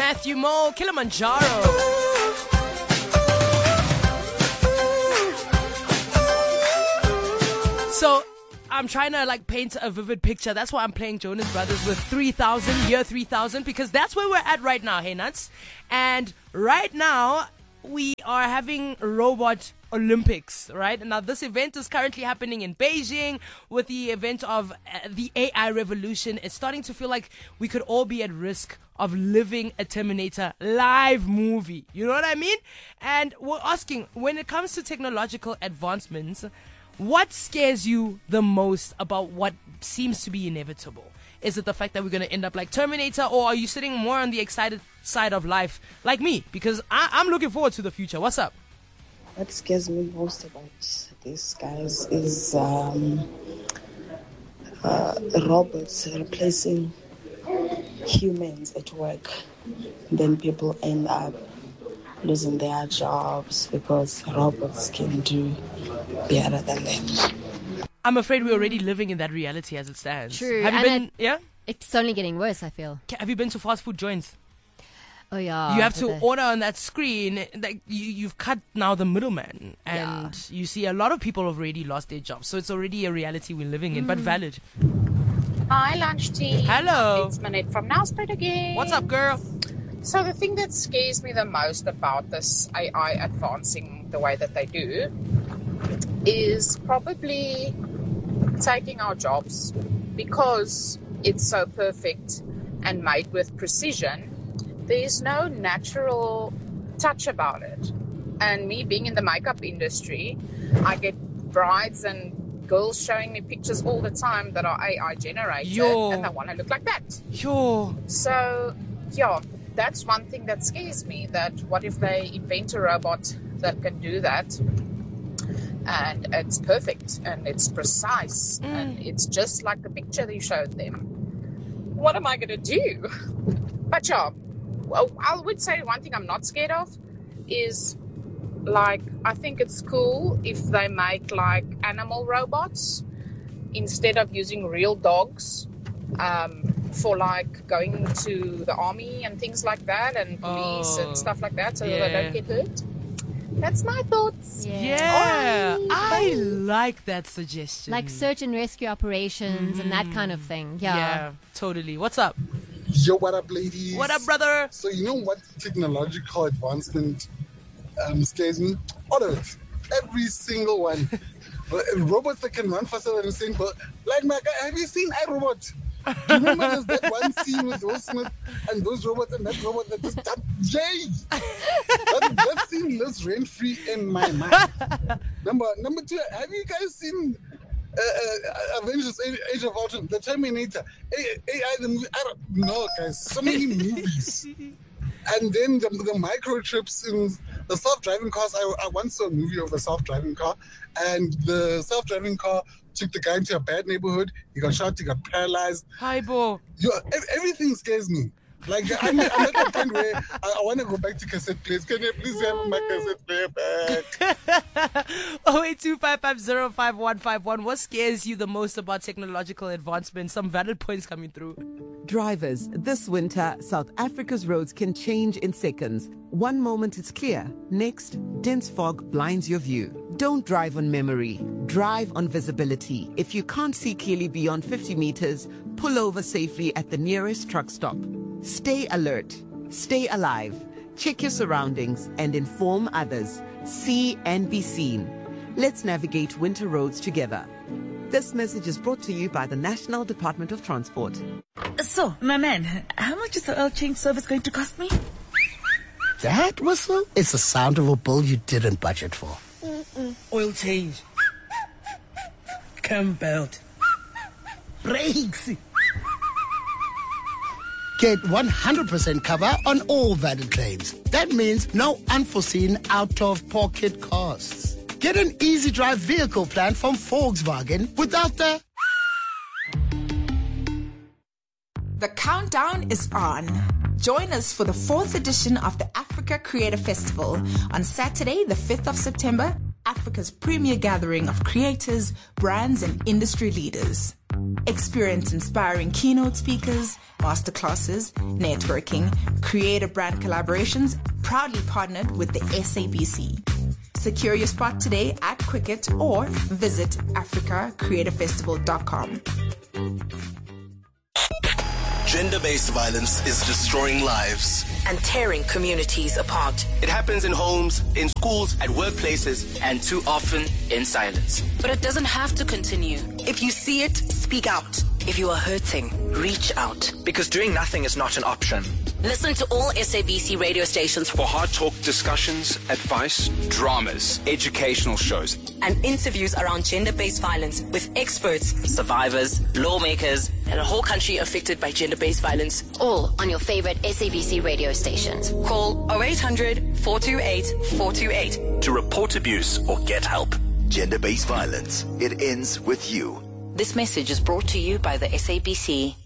Matthew Mo, Kilimanjaro. So I'm trying to paint a vivid picture. That's why I'm playing Jonas Brothers with 3000, year 3000, because that's where we're at right now, hey nuts. And right now we are having Robot Olympics, right? Now this event is currently happening in Beijing with the event of the AI revolution. It's starting to feel like we could all be at risk of living a Terminator live movie. You know what I mean? And we're asking, when it comes to technological advancements, what scares you the most about what seems to be inevitable? Is it the fact that we're going to end up like Terminator, or are you sitting more on the excited side of life like me? Because I'm looking forward to the future. What's up? What scares me most about these guys is robots replacing humans at work. Then people end up losing their jobs because robots can do better than them. I'm afraid we're already living in that reality as it stands. True. Have you been? Yeah. It's only getting worse, I feel. Have you been to fast food joints? Oh yeah. You have to order on that screen. Like you've cut now the middleman, and you see a lot of people have already lost their jobs. So it's already a reality we're living in, but valid. Hi, lunch team. Hello. It's Manette from Nelspruit again. What's up, girl? So the thing that scares me the most about this AI advancing the way that they do is probably taking our jobs, because it's so perfect and made with precision. There's no natural touch about it. And me being in the makeup industry, I get brides and girls showing me pictures all the time that are AI generated, and they want to look like that. So, yeah, that's one thing that scares me, that what if they invent a robot that can do that, and it's perfect and it's precise and it's just like the picture they showed them. What am I going to do? But yeah, well, I would say one thing I'm not scared of is, I think it's cool if they make animal robots instead of using real dogs for going to the army and things like that, and police and stuff like that, so that they don't get hurt. That's my thoughts. Yeah. I like that suggestion. Like search and rescue operations and that kind of thing. Yeah, totally. What's up? Yo, what up, ladies? What up, brother? So you know what technological advancement scares me? All of it. Every single one. Robots that can run faster than Usain Bolt. Have you seen iRobot? Do you remember there's that one scene with Will Smith and those robots and that robot that just jumped? That scene lives rent-free in my mind. Number two, have you guys seen Avengers Age of Ultron, the Terminator, AI, the movie? I don't know, guys. So many movies. And then the microchips in the self-driving cars. I once saw a movie of a self-driving car, and the self-driving car took the guy into a bad neighborhood. He got shot, he got paralyzed. Hi, Bo. Everything scares me. I'm at the point where I want to go back to cassette players. Can you please have my cassette player back? 0825505151. What scares you the most about technological advancement? Some valid points coming through. Drivers, this winter, South Africa's roads can change in seconds. One moment it's clear, next, dense fog blinds your view. Don't drive on memory, drive on visibility. If you can't see clearly beyond 50 meters, pull over safely at the nearest truck stop. Stay alert, stay alive, check your surroundings and inform others. See and be seen. Let's navigate winter roads together. This message is brought to you by the National Department of Transport. So, my man, how much is the oil change service going to cost me? That whistle is the sound of a bill you didn't budget for. Oil change. Cam belt. Brakes. Get 100% cover on all valid claims. That means no unforeseen out-of-pocket costs. Get an easy drive vehicle plan from Volkswagen without the... The countdown is on. Join us for the 4th edition of the Africa Creator Festival on Saturday, the 5th of September Africa's premier gathering of creators, brands, and industry leaders. Experience inspiring keynote speakers, masterclasses, networking, creator brand collaborations, proudly partnered with the SABC. Secure your spot today at Quicket or visit africacreatorfestival.com. Gender-based violence is destroying lives and tearing communities apart. It happens in homes, in schools, at workplaces, and too often in silence. But it doesn't have to continue. If you see it, speak out. If you are hurting, reach out. Because doing nothing is not an option. Listen to all SABC radio stations for hard talk discussions, advice, dramas, educational shows, and interviews around gender-based violence with experts, survivors, lawmakers, and a whole country affected by gender-based violence. All on your favorite SABC radio stations. Call 0800 428 428 to report abuse or get help. Gender-based violence. It ends with you. This message is brought to you by the SABC.